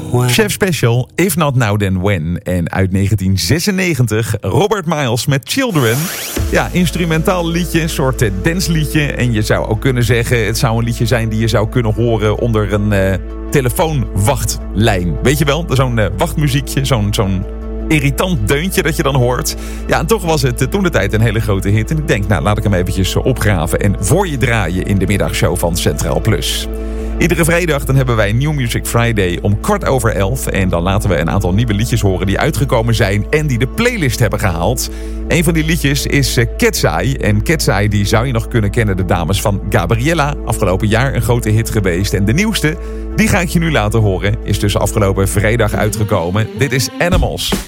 Chef Special, If Not Now Then When. En uit 1996, Robert Miles met Children. Ja, instrumentaal liedje, een soort dansliedje. En je zou ook kunnen zeggen, het zou een liedje zijn die je zou kunnen horen onder een telefoonwachtlijn. Weet je wel, zo'n wachtmuziekje, zo'n irritant deuntje dat je dan hoort. Ja, en toch was het toen de tijd een hele grote hit. En ik denk, nou, laat ik hem eventjes opgraven en voor je draaien in de middagshow van Centraal Plus. Iedere vrijdag dan hebben wij New Music Friday om 11:15. En dan laten we een aantal nieuwe liedjes horen die uitgekomen zijn en die de playlist hebben gehaald. Een van die liedjes is Cat's Eye. En Cat's Eye die zou je nog kunnen kennen, de dames van Gabriella. Afgelopen jaar een grote hit geweest. En de nieuwste, die ga ik je nu laten horen, is dus afgelopen vrijdag uitgekomen. Dit is Animals.